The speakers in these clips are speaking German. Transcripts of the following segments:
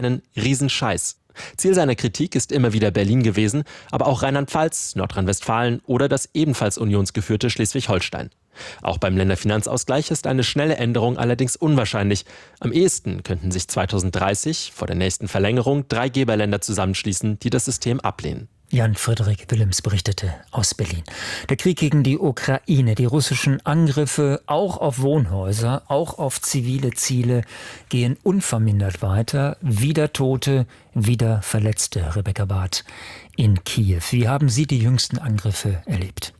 einen Riesenscheiß. Ziel seiner Kritik ist immer wieder Berlin gewesen, aber auch Rheinland-Pfalz, Nordrhein-Westfalen oder das ebenfalls unionsgeführte Schleswig-Holstein. Auch beim Länderfinanzausgleich ist eine schnelle Änderung allerdings unwahrscheinlich. Am ehesten könnten sich 2030 vor der nächsten Verlängerung 3 Geberländer zusammenschließen, die das System ablehnen. Jan-Frederik Willems berichtete aus Berlin. Der Krieg gegen die Ukraine, die russischen Angriffe auch auf Wohnhäuser, auch auf zivile Ziele gehen unvermindert weiter. Wieder Tote, wieder Verletzte, Rebecca Barth in Kiew. Wie haben Sie die jüngsten Angriffe erlebt?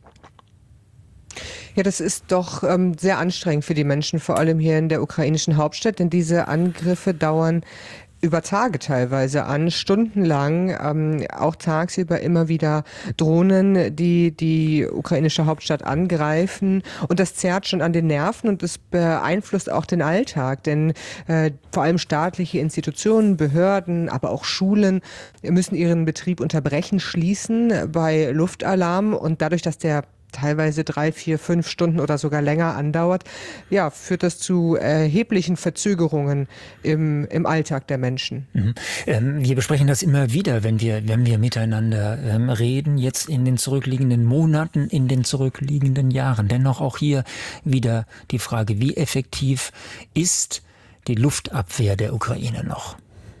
Ja, das ist doch sehr anstrengend für die Menschen, vor allem hier in der ukrainischen Hauptstadt, denn diese Angriffe dauern über Tage teilweise an, stundenlang, auch tagsüber immer wieder Drohnen, die die ukrainische Hauptstadt angreifen. Und das zerrt schon an den Nerven und das beeinflusst auch den Alltag. Denn vor allem staatliche Institutionen, Behörden, aber auch Schulen müssen ihren Betrieb unterbrechen, schließen bei Luftalarm. Und dadurch, dass der teilweise 3, 4, 5 Stunden oder sogar länger andauert, ja, führt das zu erheblichen Verzögerungen im Alltag der Menschen. Wir besprechen das immer wieder, wenn wir miteinander reden, jetzt in den zurückliegenden Monaten, in den zurückliegenden Jahren. Dennoch auch hier wieder die Frage, wie effektiv ist die Luftabwehr der Ukraine noch?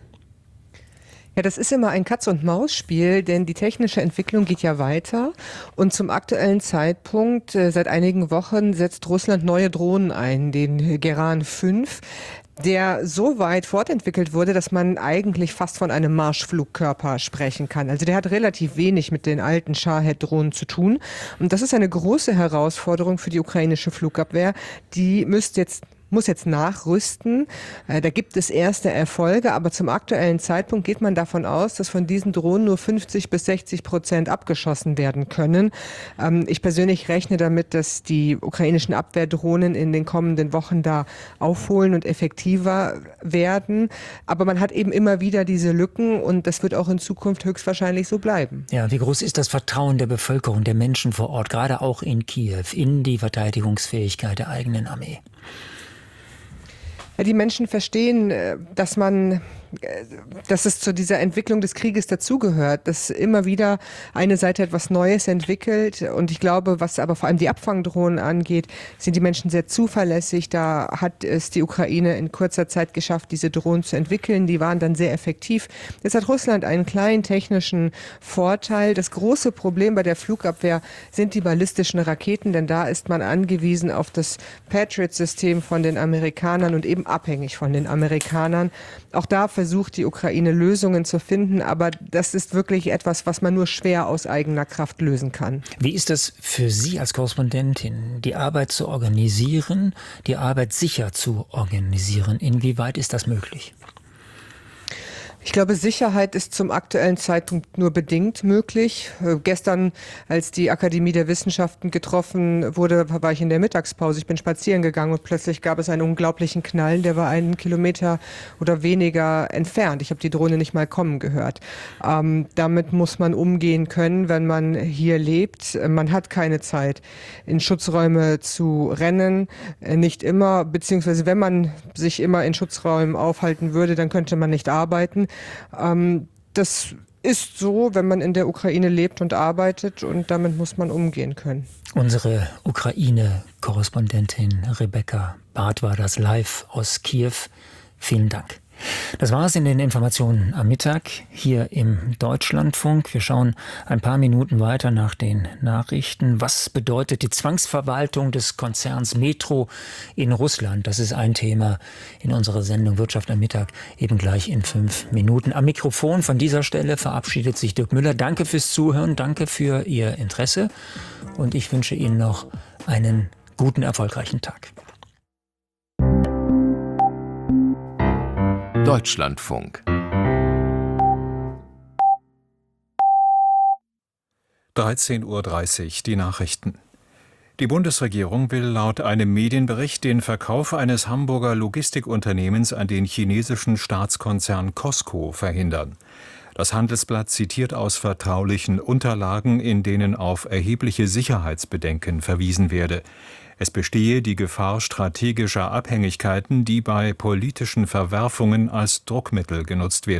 Ja, das ist immer ein Katz-und-Maus-Spiel, denn die technische Entwicklung geht ja weiter. Und zum aktuellen Zeitpunkt, seit einigen Wochen, setzt Russland neue Drohnen ein, den Geran 5, der so weit fortentwickelt wurde, dass man eigentlich fast von einem Marschflugkörper sprechen kann. Also der hat relativ wenig mit den alten Shahed-Drohnen zu tun. Und das ist eine große Herausforderung für die ukrainische Flugabwehr. Die muss jetzt nachrüsten. Da gibt es erste Erfolge, aber zum aktuellen Zeitpunkt geht man davon aus, dass von diesen Drohnen nur 50-60% abgeschossen werden können. Ich persönlich rechne damit, dass die ukrainischen Abwehrdrohnen in den kommenden Wochen da aufholen und effektiver werden. Aber man hat eben immer wieder diese Lücken und das wird auch in Zukunft höchstwahrscheinlich so bleiben. Ja, wie groß ist das Vertrauen der Bevölkerung, der Menschen vor Ort, gerade auch in Kiew, in die Verteidigungsfähigkeit der eigenen Armee? Ja, die Menschen verstehen, dass es zu dieser Entwicklung des Krieges dazugehört, dass immer wieder eine Seite etwas Neues entwickelt. Und ich glaube, was aber vor allem die Abfangdrohnen angeht, sind die Menschen sehr zuverlässig. Da hat es die Ukraine in kurzer Zeit geschafft, diese Drohnen zu entwickeln. Die waren dann sehr effektiv. Jetzt hat Russland einen kleinen technischen Vorteil. Das große Problem bei der Flugabwehr sind die ballistischen Raketen, denn da ist man angewiesen auf das Patriot-System von den Amerikanern und eben abhängig von den Amerikanern. Auch da versucht die Ukraine Lösungen zu finden, aber das ist wirklich etwas, was man nur schwer aus eigener Kraft lösen kann. Wie ist das für Sie als Korrespondentin, die Arbeit zu organisieren, die Arbeit sicher zu organisieren? Inwieweit ist das möglich? Ich glaube, Sicherheit ist zum aktuellen Zeitpunkt nur bedingt möglich. Gestern, als die Akademie der Wissenschaften getroffen wurde, war ich in der Mittagspause. Ich bin spazieren gegangen und plötzlich gab es einen unglaublichen Knall. Der war 1 Kilometer oder weniger entfernt. Ich habe die Drohne nicht mal kommen gehört. Damit muss man umgehen können, wenn man hier lebt. Man hat keine Zeit, in Schutzräume zu rennen. Nicht immer, beziehungsweise wenn man sich immer in Schutzräumen aufhalten würde, dann könnte man nicht arbeiten. Das ist so, wenn man in der Ukraine lebt und arbeitet und damit muss man umgehen können. Unsere Ukraine-Korrespondentin Rebecca Barth war das live aus Kiew. Vielen Dank. Das war es in den Informationen am Mittag hier im Deutschlandfunk. Wir schauen ein paar Minuten weiter nach den Nachrichten. Was bedeutet die Zwangsverwaltung des Konzerns Metro in Russland? Das ist ein Thema in unserer Sendung Wirtschaft am Mittag, eben gleich in 5 Minuten. Am Mikrofon von dieser Stelle verabschiedet sich Dirk Müller. Danke fürs Zuhören, danke für Ihr Interesse und ich wünsche Ihnen noch einen guten, erfolgreichen Tag. Deutschlandfunk 13:30 Uhr, die Nachrichten. Die Bundesregierung will laut einem Medienbericht den Verkauf eines Hamburger Logistikunternehmens an den chinesischen Staatskonzern COSCO verhindern. Das Handelsblatt zitiert aus vertraulichen Unterlagen, in denen auf erhebliche Sicherheitsbedenken verwiesen werde. Es bestehe die Gefahr strategischer Abhängigkeiten, die bei politischen Verwerfungen als Druckmittel genutzt werden